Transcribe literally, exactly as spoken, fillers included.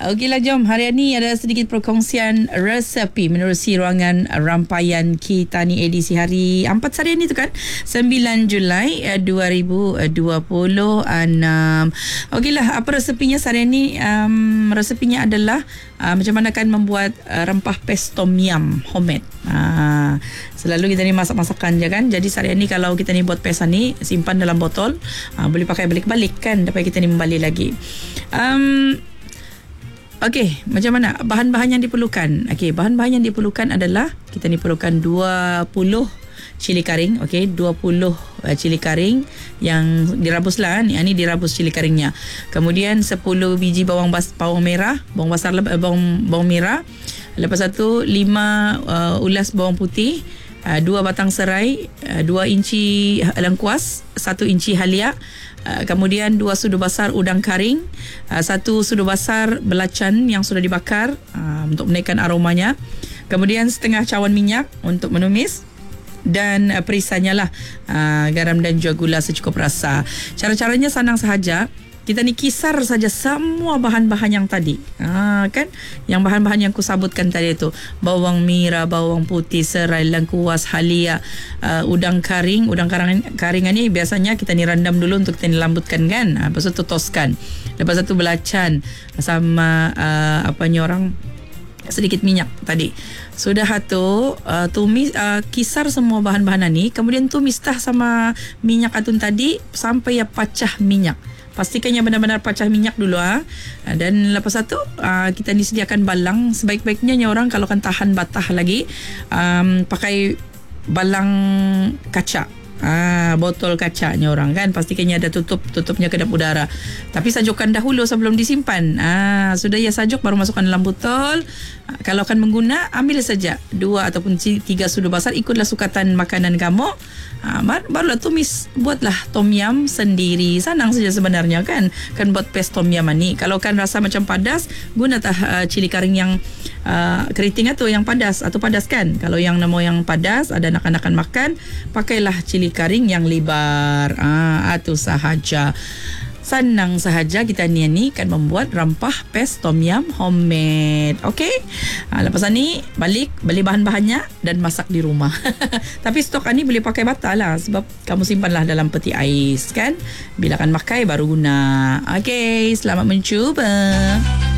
Okeylah, jom. Hari ini ada sedikit perkongsian resepi menerusi ruangan rampaian kita ni edisi hari empat hari ni tu kan, sembilan Julai dua ribu dua puluh enam. Okeylah, apa resepinya hari ini? Um, resepinya adalah uh, macam mana kan membuat uh, rempah pes tom yum homemade. Uh, selalu kita ni masak-masakan je kan. Jadi hari ini kalau kita ni buat pes ni, simpan dalam botol, uh, boleh pakai balik-balik kan, sampai kita ni membalik lagi. Um, Okey, macam mana bahan-bahan yang diperlukan? Okey, bahan-bahan yang diperlukan adalah kita ni perlukan dua puluh cili kering, okey, dua puluh uh, cili kering yang dirabuslah kan. Yang ni dirabus cili keringnya. Kemudian sepuluh biji bawang bas bawang merah, bawang basar bawang bawang merah. Lepas tu lima uh, ulas bawang putih, uh, dua batang serai, uh, dua inci lengkuas, satu inci halia. Uh, kemudian dua sudu besar udang kering, uh, satu sudu besar belacan yang sudah dibakar uh, untuk menaikkan aromanya. Kemudian setengah cawan minyak untuk menumis, dan uh, perisanya lah uh, garam dan juga gula secukup rasa. Cara-caranya senang sahaja. Kita ni kisar saja semua bahan-bahan yang tadi. Ha, kan? Yang bahan-bahan yang aku sebutkan tadi tu. Bawang merah, bawang putih, serai, lengkuas, halia, uh, udang kering. Udang kering, keringan ni biasanya kita ni rendam dulu untuk kita ni lambutkan kan. Ha, lepas tu toskan. Lepas tu belacan sama uh, apanya orang sedikit minyak tadi. Sudah tu uh, tumis uh, kisar semua bahan-bahan ni, kemudian tumis dah sama minyak atun tadi sampai ya pecah minyak. Pastikan yang benar-benar pecah minyak dulu ah. Dan lepas itu uh, kita disediakan balang. Sebaik-baiknya ni orang kalau kan tahan batah lagi, um, pakai balang kaca. Ah, botol kacanya orang kan, pastikannya ada tutup tutupnya kedap udara. Tapi sajukkan dahulu sebelum disimpan. Ah, sudah ya sajuk baru masukkan dalam botol. Ah, kalau akan mengguna, ambil saja dua ataupun tiga sudu besar, ikutlah sukatan makanan kamu. Ah, barulah tumis, buatlah tom yum sendiri. Senang saja sebenarnya kan. Kan buat pes tom yum ni. Kalau kan rasa macam padas, gunalah uh, cili kering yang uh, keriting atau yang padas atau padas kan. Kalau yang nama yang padas ada anak-anak makan, pakailah cili kering yang lebar. Ah, itu sahaja. Senang sahaja kita ni ni kan membuat rempah pes tom yum homemade. Okey. Ha, lepas ni balik beli bahan-bahannya dan masak di rumah. Tapi stok ni boleh pakai batal lah, sebab kamu simpanlah dalam peti ais kan. Bila akan pakai baru guna. Okey, selamat mencuba.